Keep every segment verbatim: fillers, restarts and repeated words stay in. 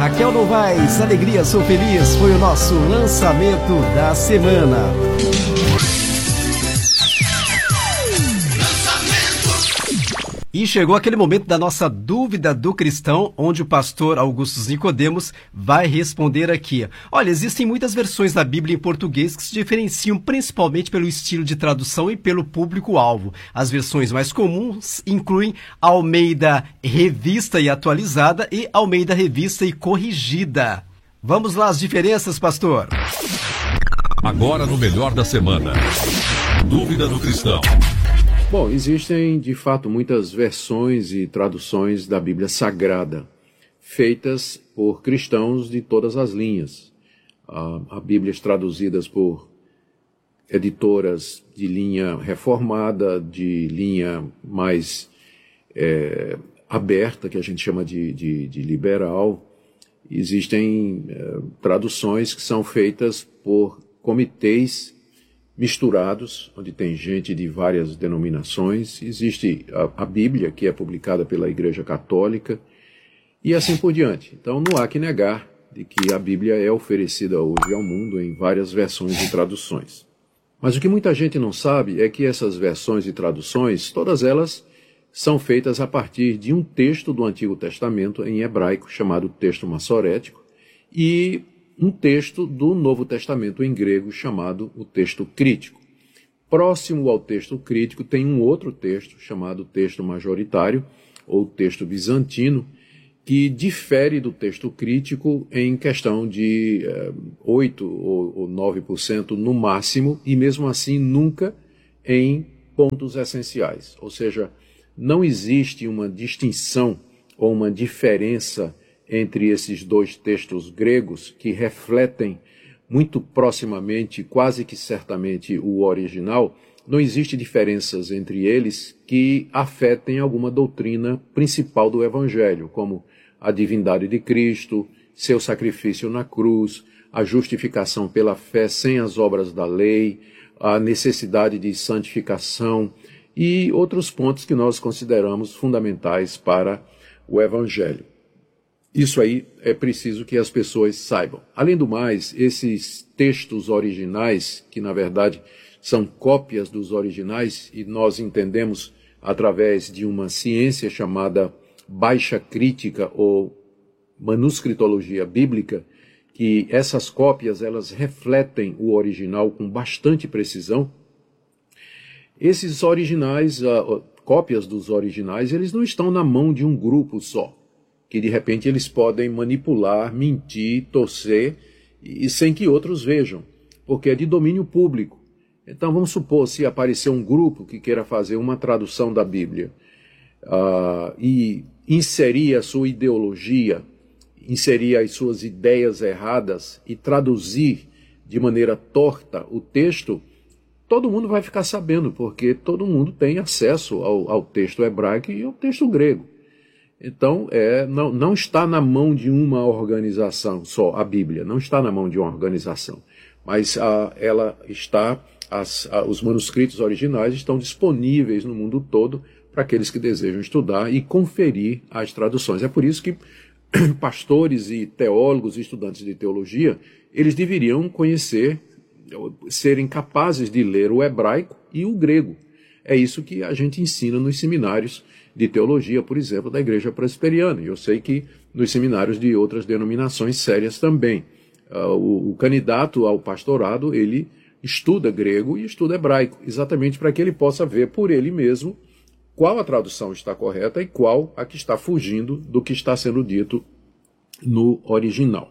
Raquel Novaes, Alegria, Sou Feliz, foi o nosso lançamento da semana. E chegou aquele momento da nossa dúvida do cristão, onde o pastor Augusto Nicodemos vai responder aqui. Olha, existem muitas versões da Bíblia em português que se diferenciam principalmente pelo estilo de tradução e pelo público-alvo. As versões mais comuns incluem Almeida Revista e Atualizada e Almeida Revista e Corrigida. Vamos lá, as diferenças, pastor? Agora no Melhor da Semana. Dúvida do cristão. Bom, existem de fato muitas versões e traduções da Bíblia Sagrada, feitas por cristãos de todas as linhas. Há, há Bíblias traduzidas por editoras de linha reformada, de linha mais é, aberta, que a gente chama de, de, de liberal. Existem é, traduções que são feitas por comitês misturados, onde tem gente de várias denominações. Existe a, a Bíblia, que é publicada pela Igreja Católica, e assim por diante. Então não há que negar de que a Bíblia é oferecida hoje ao mundo em várias versões e traduções. Mas o que muita gente não sabe é que essas versões e traduções, todas elas são feitas a partir de um texto do Antigo Testamento em hebraico, chamado texto massorético, e um texto do Novo Testamento em grego chamado o texto crítico. Próximo ao texto crítico tem um outro texto chamado texto majoritário, ou texto bizantino, que difere do texto crítico em questão de eh, oito ou nove por cento no máximo, e mesmo assim nunca em pontos essenciais. Ou seja, não existe uma distinção ou uma diferença entre esses dois textos gregos que refletem muito proximamente, quase que certamente, o original. Não existe diferenças entre eles que afetem alguma doutrina principal do Evangelho, como a divindade de Cristo, seu sacrifício na cruz, a justificação pela fé sem as obras da lei, a necessidade de santificação e outros pontos que nós consideramos fundamentais para o Evangelho. Isso aí é preciso que as pessoas saibam. Além do mais, esses textos originais, que na verdade são cópias dos originais, e nós entendemos através de uma ciência chamada baixa crítica ou manuscritologia bíblica, que essas cópias elas refletem o original com bastante precisão. Esses originais, uh, cópias dos originais, eles não estão na mão de um grupo só, que de repente eles podem manipular, mentir, torcer, e sem que outros vejam, porque é de domínio público. Então vamos supor, se aparecer um grupo que queira fazer uma tradução da Bíblia uh, e inserir a sua ideologia, inserir as suas ideias erradas e traduzir de maneira torta o texto, todo mundo vai ficar sabendo, porque todo mundo tem acesso ao, ao texto hebraico e ao texto grego. Então, é, não, não está na mão de uma organização só, a Bíblia, não está na mão de uma organização, mas a, ela está, as, a, os manuscritos originais estão disponíveis no mundo todo para aqueles que desejam estudar e conferir as traduções. É por isso que pastores e teólogos e estudantes de teologia, eles deveriam conhecer, serem capazes de ler o hebraico e o grego. É isso que a gente ensina nos seminários de teologia, por exemplo, da Igreja Presbiteriana. E eu sei que nos seminários de outras denominações sérias também. Uh, o, o candidato ao pastorado, ele estuda grego e estuda hebraico, exatamente para que ele possa ver por ele mesmo qual a tradução está correta e qual a que está fugindo do que está sendo dito no original.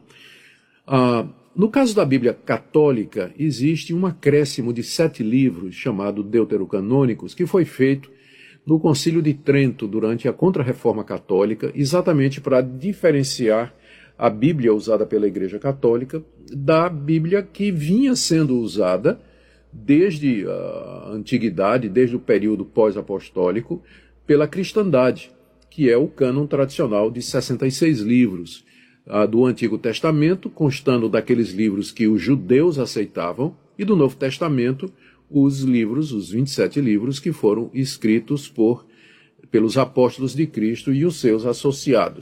Uh, no caso da Bíblia Católica, existe um acréscimo de sete livros, chamado Deuterocanônicos, que foi feito no Concílio de Trento, durante a Contra-Reforma Católica, exatamente para diferenciar a Bíblia usada pela Igreja Católica da Bíblia que vinha sendo usada desde a antiguidade, desde o período pós-apostólico, pela cristandade, que é o cânon tradicional de sessenta e seis livros do Antigo Testamento, constando daqueles livros que os judeus aceitavam, e do Novo Testamento, os livros, os vinte e sete livros que foram escritos por, pelos apóstolos de Cristo e os seus associados.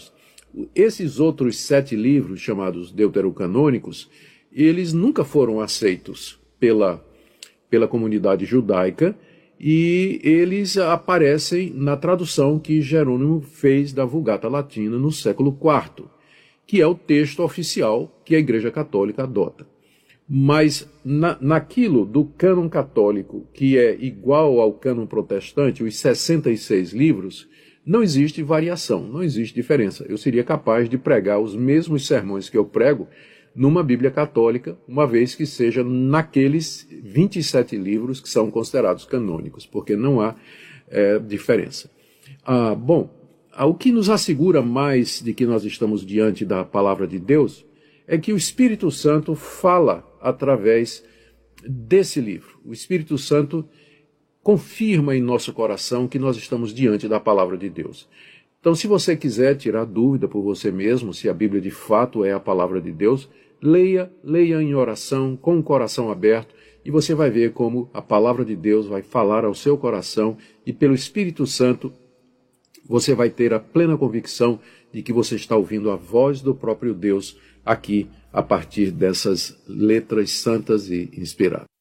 Esses outros sete livros, chamados deuterocanônicos, eles nunca foram aceitos pela, pela comunidade judaica, e eles aparecem na tradução que Jerônimo fez da Vulgata Latina no século quarto, que é o texto oficial que a Igreja Católica adota. Mas na, naquilo do cânon católico, que é igual ao cânon protestante, os sessenta e seis livros, não existe variação, não existe diferença. Eu seria capaz de pregar os mesmos sermões que eu prego numa Bíblia católica, uma vez que seja naqueles vinte e sete livros que são considerados canônicos, porque não há é, diferença. Ah, bom, o que nos assegura mais de que nós estamos diante da palavra de Deus é que o Espírito Santo fala através desse livro. O Espírito Santo confirma em nosso coração que nós estamos diante da palavra de Deus. Então, se você quiser tirar dúvida por você mesmo, se a Bíblia de fato é a palavra de Deus, leia, leia em oração, com o coração aberto, e você vai ver como a palavra de Deus vai falar ao seu coração, e pelo Espírito Santo você vai ter a plena convicção de que você está ouvindo a voz do próprio Deus aqui, a partir dessas letras santas e inspiradas.